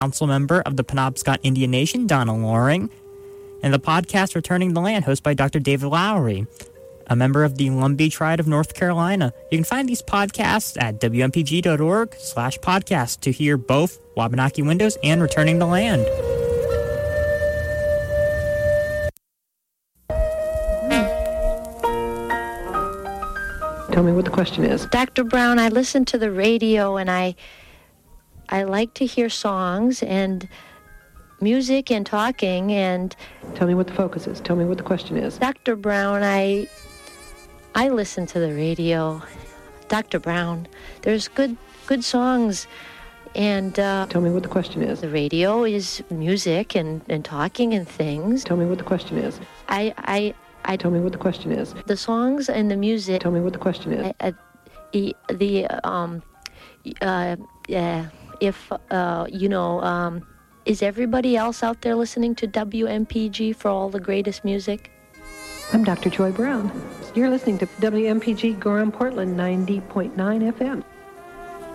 council member of the Penobscot Indian Nation, Donna Loring, and the podcast Returning the Land, hosted by Dr. David Lowery, a member of the Lumbee Tribe of North Carolina. You can find these podcasts at wmpg.org/podcast to hear both Wabanaki Windows and Returning the Land. Tell me what the question is. Dr. Brown, I listen to the radio and I like to hear songs and music and talking and... Tell me what the focus is. Tell me what the question is. Dr. Brown, I listen to the radio. Dr. Brown, there's good songs and... Tell me what the question is. The radio is music and talking and things. Tell me what the question is. Tell me what the question is. The songs and the music... Tell me what the question is. Is everybody else out there listening to WMPG for all the greatest music? I'm Dr. Joy Brown. You're listening to WMPG Gorham Portland 90.9 FM.